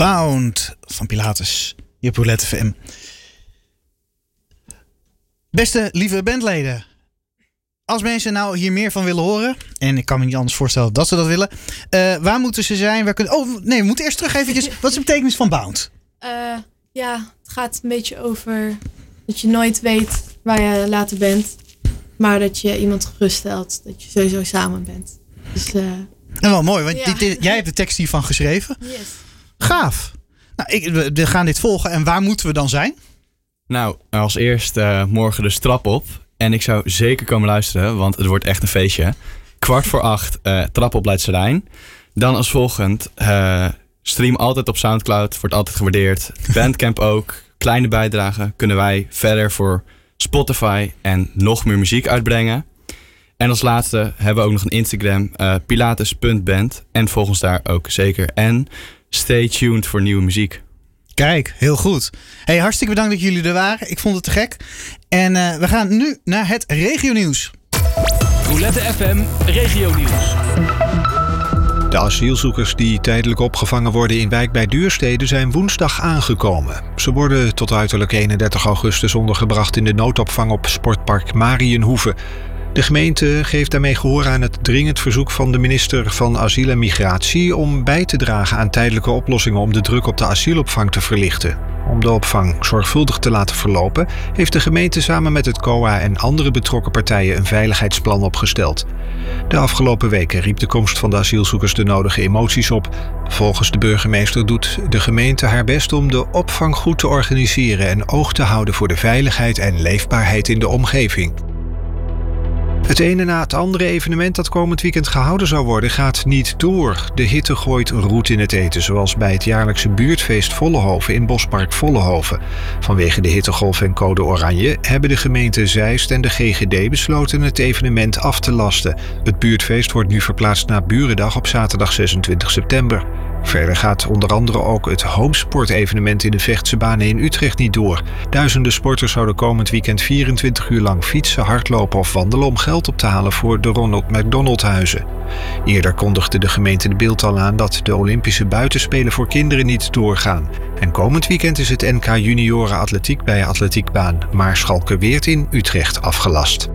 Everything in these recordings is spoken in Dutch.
Bound van Pilatus. Hier op Roulette FM. Beste lieve bandleden. Als mensen nou hier meer van willen horen. En ik kan me niet anders voorstellen dat ze dat willen. Waar moeten ze zijn? We moeten eerst terug eventjes. Wat is de betekenis van Bound? Het gaat een beetje over dat je nooit weet waar je later bent. Maar dat je iemand geruststelt. Dat je sowieso samen bent. Dus, en wel mooi, want jij hebt de tekst hiervan geschreven. Yes. Gaaf. Nou, we gaan dit volgen. En waar moeten we dan zijn? Nou, als eerst morgen dus trap op. En ik zou zeker komen luisteren, want het wordt echt een feestje. 7:15, trap op Leidse. Dan als volgend, stream altijd op Soundcloud. Wordt altijd gewaardeerd. Bandcamp ook. Kleine bijdrage kunnen wij verder voor Spotify en nog meer muziek uitbrengen. En als laatste hebben we ook nog een Instagram, pilatus.band. En volg ons daar ook zeker. En stay tuned voor nieuwe muziek. Kijk, heel goed. Hey, hartstikke bedankt dat jullie er waren. Ik vond het te gek. En we gaan nu naar het regionieuws. Roulette FM regionieuws. De asielzoekers die tijdelijk opgevangen worden in wijk bij Duurstede zijn woensdag aangekomen. Ze worden tot uiterlijk 31 augustus ondergebracht in de noodopvang op sportpark Mariënhoeve. De gemeente geeft daarmee gehoor aan het dringend verzoek van de minister van Asiel en Migratie om bij te dragen aan tijdelijke oplossingen om de druk op de asielopvang te verlichten. Om de opvang zorgvuldig te laten verlopen, heeft de gemeente samen met het COA en andere betrokken partijen een veiligheidsplan opgesteld. De afgelopen weken riep de komst van de asielzoekers de nodige emoties op. Volgens de burgemeester doet de gemeente haar best om de opvang goed te organiseren en oog te houden voor de veiligheid en leefbaarheid in de omgeving. Het ene na het andere evenement dat komend weekend gehouden zou worden gaat niet door. De hitte gooit roet in het eten, zoals bij het jaarlijkse buurtfeest Vollenhoven in Bospark Vollenhoven. Vanwege de hittegolf en code oranje hebben de gemeente Zeist en de GGD besloten het evenement af te lasten. Het buurtfeest wordt nu verplaatst naar Burendag op zaterdag 26 september. Verder gaat onder andere ook het Homesport-evenement in de Vechtse banen in Utrecht niet door. Duizenden sporters zouden komend weekend 24 uur lang fietsen, hardlopen of wandelen om geld op te halen voor de Ronald McDonald Huizen. Eerder kondigde de gemeente De Bilt al aan dat de Olympische buitenspelen voor kinderen niet doorgaan. En komend weekend is het NK Junioren Atletiek bij atletiekbaan Maarschalkerweerd in Utrecht afgelast.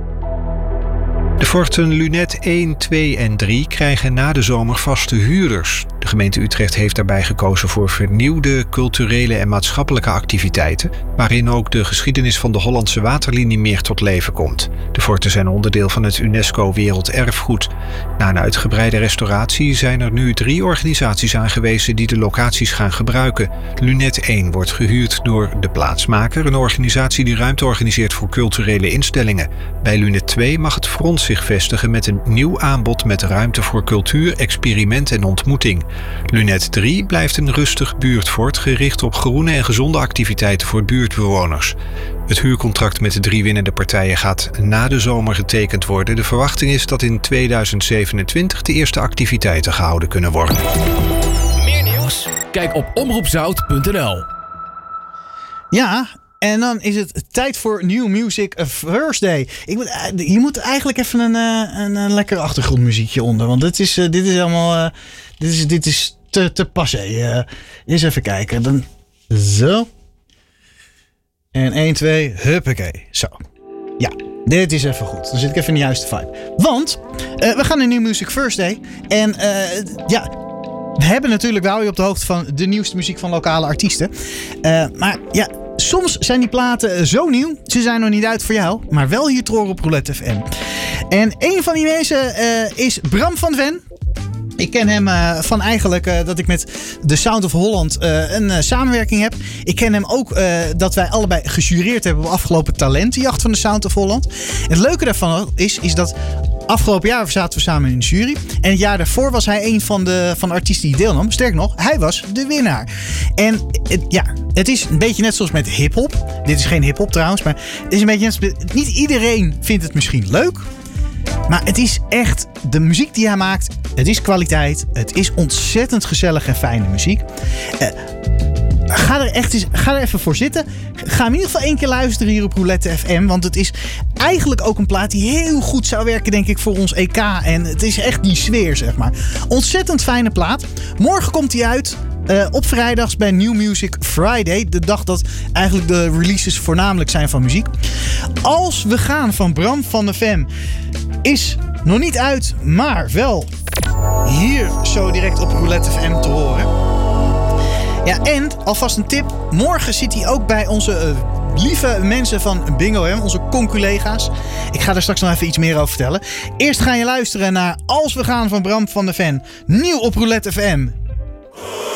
De forten Lunet 1, 2 en 3 krijgen na de zomer vaste huurders. De gemeente Utrecht heeft daarbij gekozen voor vernieuwde culturele en maatschappelijke activiteiten, waarin ook de geschiedenis van de Hollandse waterlinie meer tot leven komt. De forten zijn onderdeel van het UNESCO Werelderfgoed. Na een uitgebreide restauratie zijn er nu 3 organisaties aangewezen die de locaties gaan gebruiken. Lunet 1 wordt gehuurd door De Plaatsmaker, een organisatie die ruimte organiseert voor culturele instellingen. Bij Lunet 2 mag het Front zich vestigen met een nieuw aanbod met ruimte voor cultuur, experiment en ontmoeting. Lunet 3 blijft een rustig buurtfort gericht op groene en gezonde activiteiten voor buurtbewoners. Het huurcontract met de 3 winnende partijen gaat na de zomer getekend worden. De verwachting is dat in 2027 de eerste activiteiten gehouden kunnen worden. Meer nieuws? Kijk op omroepzout.nl. Ja, en dan is het tijd voor New Music Thursday. Je moet eigenlijk even een lekker achtergrondmuziekje onder. Want dit is allemaal... Dit is te passé. Eens even kijken. Dan, zo. En 1, 2, huppakee. Zo. Ja, dit is even goed. Dan zit ik even in de juiste vibe. Want we gaan naar New Music Thursday. En we hebben natuurlijk wel je op de hoogte van de nieuwste muziek van lokale artiesten. Maar ja, soms zijn die platen zo nieuw. Ze zijn nog niet uit voor jou, maar wel hier te horen op Roulette FM. En een van die mensen is Bram van Ven. Ik ken hem van eigenlijk dat ik met The Sound of Holland een samenwerking heb. Ik ken hem ook dat wij allebei gejureerd hebben op afgelopen talentenjacht van The Sound of Holland. Het leuke daarvan is dat afgelopen jaar zaten we samen in de jury. En het jaar daarvoor was hij een van de artiesten die deelnam. Sterker nog, hij was de winnaar. En het is een beetje net zoals met hiphop. Dit is geen hiphop trouwens, maar het is een beetje net, niet iedereen vindt het misschien leuk. Maar het is echt, de muziek die hij maakt, het is kwaliteit. Het is ontzettend gezellig en fijne muziek. Ga er even voor zitten. Ga in ieder geval 1 keer luisteren hier op Roulette FM. Want het is eigenlijk ook een plaat die heel goed zou werken, denk ik, voor ons EK. En het is echt die sfeer, zeg maar. Ontzettend fijne plaat. Morgen komt hij uit. Op vrijdags bij New Music Friday. De dag dat eigenlijk de releases voornamelijk zijn van muziek. Als we gaan van Bram van der Ven is nog niet uit, maar wel hier zo direct op Roulette FM te horen. Ja, en alvast een tip. Morgen zit hij ook bij onze lieve mensen van Bingo M, onze conculega's. Ik ga daar straks nog even iets meer over vertellen. Eerst ga je luisteren naar Als we gaan van Bram van der Ven. Nieuw op Roulette FM.